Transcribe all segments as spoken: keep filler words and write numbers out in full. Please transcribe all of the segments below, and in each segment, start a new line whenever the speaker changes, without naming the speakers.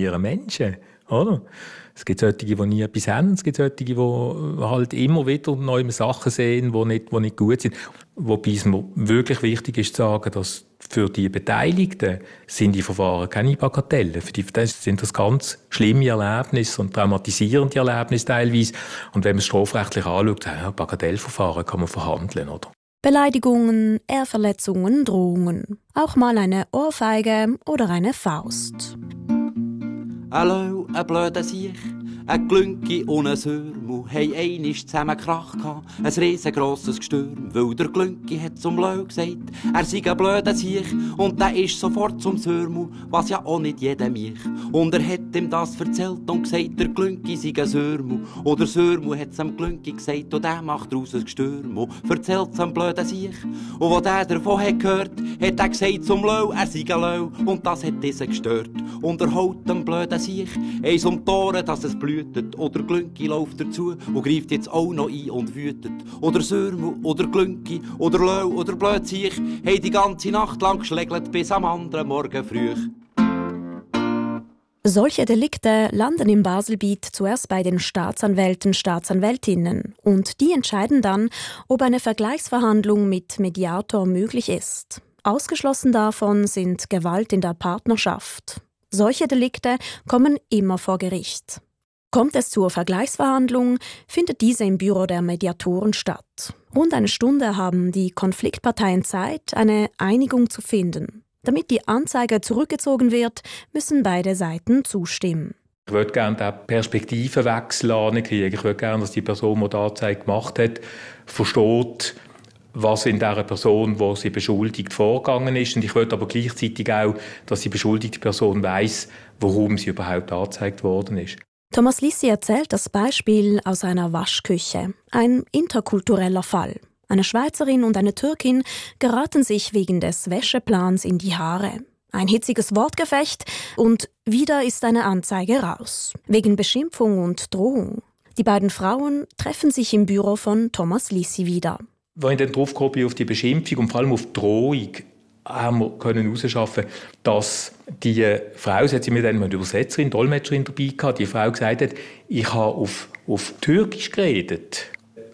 funktionieren Menschen, oder? Es gibt solche, die nie etwas haben, es gibt solche, die halt immer wieder neue Sachen sehen, die nicht, die nicht gut sind. Wobei es mir wirklich wichtig ist zu sagen, dass für die Beteiligten sind die Verfahren keine Bagatellen. Für die sind das ganz schlimme Erlebnisse und traumatisierende Erlebnisse teilweise. Und wenn man es strafrechtlich anschaut, ja, Bagatellverfahren kann man verhandeln, oder?
Beleidigungen, Ehrverletzungen, Drohungen. Auch mal eine Ohrfeige oder eine Faust.
Hallo, ein blöder Siech, ein Glünki und ein Sörmu haben einmal zusammen Krach gehabt, ein riesengrosses Gestürm, weil der Glünki hat zum Lau gesagt, er sei ein blöder Siech und der ist sofort zum Sörmu, was ja auch nicht jeder mich. Und er hat ihm das erzählt und gesagt, der Glünki sei ein Sörmu. Und der Sörmu hat es am Glünki gesagt und der macht daraus ein Gestürm und erzählt es am blöden Siech. Und wo der davon hat gehört, hat er gesagt zum Lau, er sei ein Lau und das hat diesen gestört. Und er haut dem blöden Siech eins um die Ohren, dass es blühtet. Oder Glünki läuft dazu und greift jetzt auch noch ein und wütet. Oder Sörmu, oder Glünki, oder Lau, oder blöd Siech haben die ganze Nacht lang geschlägelt bis am anderen Morgen früh.
Solche Delikte landen im Baselbiet zuerst bei den Staatsanwälten, Staatsanwältinnen. Und die entscheiden dann, ob eine Vergleichsverhandlung mit Mediator möglich ist. Ausgeschlossen davon sind Gewalt in der Partnerschaft. Solche Delikte kommen immer vor Gericht. Kommt es zur Vergleichsverhandlung, findet diese im Büro der Mediatoren statt. Rund eine Stunde haben die Konfliktparteien Zeit, eine Einigung zu finden. Damit die Anzeige zurückgezogen wird, müssen beide Seiten zustimmen.
Ich würde gerne den Perspektivenwechsel ankriegen. Ich würde gerne, dass die Person, die die Anzeige gemacht hat, versteht, was in dieser Person, die sie beschuldigt, vorgegangen ist. Und ich will aber gleichzeitig auch, dass die beschuldigte Person weiss, warum sie überhaupt angezeigt worden ist.
Thomas Lissi erzählt das Beispiel aus einer Waschküche. Ein interkultureller Fall. Eine Schweizerin und eine Türkin geraten sich wegen des Wäscheplans in die Haare. Ein hitziges Wortgefecht und wieder ist eine Anzeige raus. Wegen Beschimpfung und Drohung. Die beiden Frauen treffen sich im Büro von Thomas Lissi wieder.
Wenn ich dann drauf komme, auf die Beschimpfung und vor allem auf die Drohung, haben wir können herausschaffen, dass die Frau, sie hat sie mir dann eine Übersetzerin, Dolmetscherin dabei gehabt, die Frau gesagt hat, ich habe auf, auf Türkisch geredet.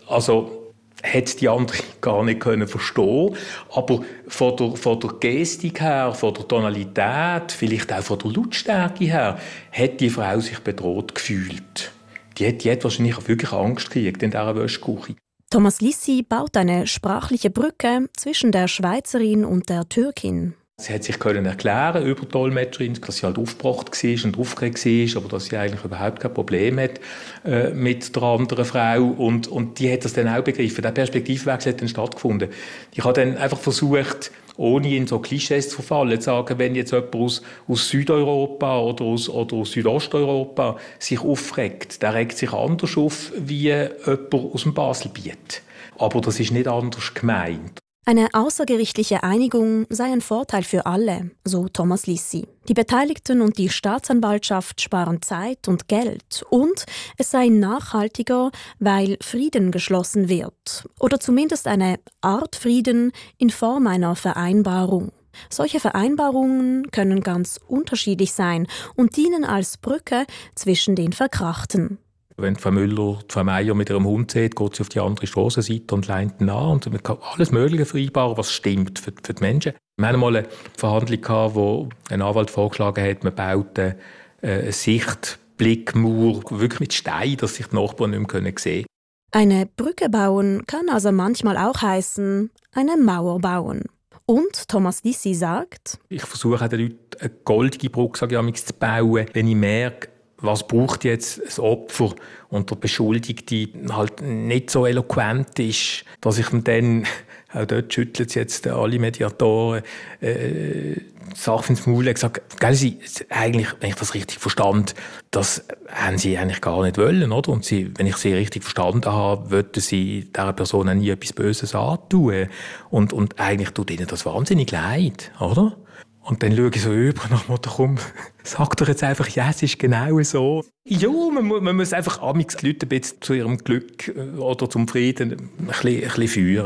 Also hätte die andere gar nicht können verstehen, aber von der, von der Gestik her, von der Tonalität, vielleicht auch von der Lautstärke her, hat die Frau sich bedroht gefühlt. Die hat, die hat wahrscheinlich wirklich Angst gekriegt in dieser Wäschküche.
Thomas Lissi baut eine sprachliche Brücke zwischen der Schweizerin und der Türkin.
Sie hat sich können erklären über die Dolmetscherin, dass sie halt aufgebracht war und aufgeregt war, aber dass sie eigentlich überhaupt kein Problem hat äh, mit der anderen Frau. Und, und die hat das dann auch begriffen. Der Perspektivwechsel hat dann stattgefunden. Ich habe dann einfach versucht, ohne in so Klischees zu verfallen, zu sagen, wenn jetzt jemand aus, aus Südeuropa oder aus, oder aus Südosteuropa sich aufregt, der regt sich anders auf wie jemand aus dem Baselbiet. Aber das ist nicht anders gemeint.
Eine außergerichtliche Einigung sei ein Vorteil für alle, so Thomas Lissi. Die Beteiligten und die Staatsanwaltschaft sparen Zeit und Geld und es sei nachhaltiger, weil Frieden geschlossen wird. Oder zumindest eine Art Frieden in Form einer Vereinbarung. Solche Vereinbarungen können ganz unterschiedlich sein und dienen als Brücke zwischen den Verkrachten.
Wenn Frau Müller, Frau Meier mit ihrem Hund sieht, geht sie auf die andere Strassenseite und leint ihn an. Und man kann alles Mögliche vereinbaren, was stimmt für, für die Menschen. Wir hatten mal eine Verhandlung, wo ein Anwalt vorgeschlagen hat, man baut eine, eine Sichtblickmauer, wirklich mit Stein, dass sich die Nachbarn nicht mehr sehen können.
Eine Brücke bauen kann also manchmal auch heißen, eine Mauer bauen. Und Thomas Lissi sagt,
ich versuche den Leuten eine goldige Brücke sage ich, zu bauen, wenn ich merke, was braucht jetzt das Opfer und der Beschuldigte halt nicht so eloquent ist, dass ich ihm dann, auch dort schütteln jetzt alle Mediatoren, äh, Sachen ins Maul und gesagt, gell, sie, eigentlich, wenn ich das richtig verstand, das haben sie eigentlich gar nicht wollen, oder? Und sie, wenn ich sie richtig verstanden habe, wollten sie dieser Person auch nie etwas Böses antun. Und, und eigentlich tut ihnen das wahnsinnig leid, oder? Und dann schaue ich so über nach dem Motto, komm, sag doch jetzt einfach, ja, es ist genau so. Ja, man, man muss einfach amigs die Leute ein bisschen zu ihrem Glück oder zum Frieden ein bisschen, ein bisschen führen.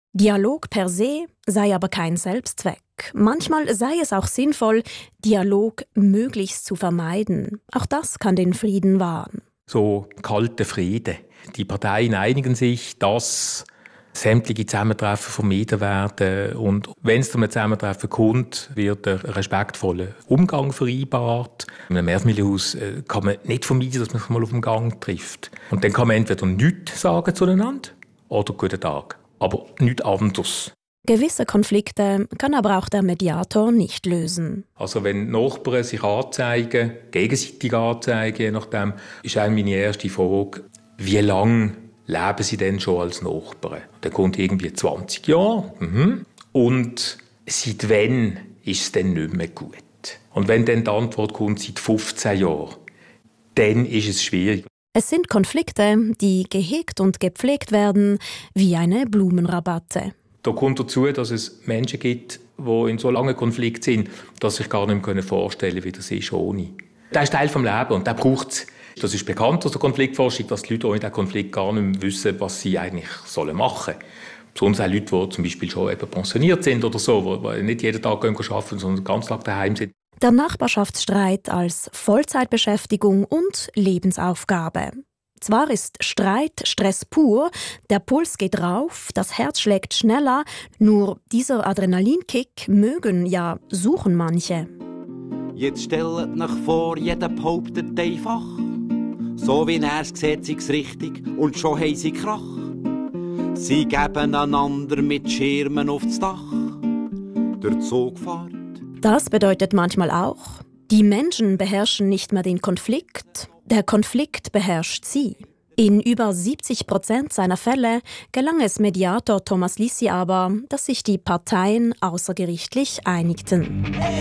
Dialog per se sei aber kein Selbstzweck. Manchmal sei es auch sinnvoll, Dialog möglichst zu vermeiden. Auch das kann den Frieden wahren.
So kalter Friede. Die Parteien einigen sich, dass sämtliche Zusammentreffen vermieden werden. Und wenn es zu einem Zusammentreffen kommt, wird ein respektvoller Umgang vereinbart. In einem Mehrfamilienhaus kann man nicht vermeiden, dass man sich mal auf dem Gang trifft. Und dann kann man entweder nichts sagen zueinander oder guten Tag. Aber nichts anderes.
Gewisse Konflikte kann aber auch der Mediator nicht lösen.
Also wenn Nachbarn sich anzeigen, gegenseitig anzeigen, je nachdem, ist auch meine erste Frage, wie lange leben sie denn schon als Nachbarn? Dann kommt irgendwie zwanzig Jahre. Mhm. Und seit wann ist es denn nicht mehr gut? Und wenn dann die Antwort kommt, seit fünfzehn Jahren, dann ist es schwierig.
Es sind Konflikte, die gehegt und gepflegt werden, wie eine Blumenrabatte.
Da kommt dazu, dass es Menschen gibt, die in so langen Konflikt sind, dass sie sich gar nicht mehr vorstellen können, wie das ist ohne. Das ist Teil des Lebens und das braucht es. Das ist bekannt aus der Konfliktforschung, dass die Leute ohne diesen Konflikt gar nicht mehr wissen, was sie eigentlich machen sollen. Besonders auch Leute, die zum Beispiel schon eben pensioniert sind oder so, die nicht jeden Tag arbeiten, sondern ganz Tag daheim sind.
Der Nachbarschaftsstreit als Vollzeitbeschäftigung und Lebensaufgabe. Zwar ist Streit Stress pur, der Puls geht rauf, das Herz schlägt schneller, nur dieser Adrenalinkick mögen, ja suchen manche.
Jetzt stellt euch vor, jeder behauptet einfach, so wie er es sieht, sei es richtig und schon haben sie Krach. Sie geben einander mit Schirmen aufs Dach, der Zug fährt.
Das bedeutet manchmal auch, die Menschen beherrschen nicht mehr den Konflikt, der Konflikt beherrscht sie. In über siebzig Prozent seiner Fälle gelang es Mediator Thomas Lissi aber, dass sich die Parteien außergerichtlich einigten.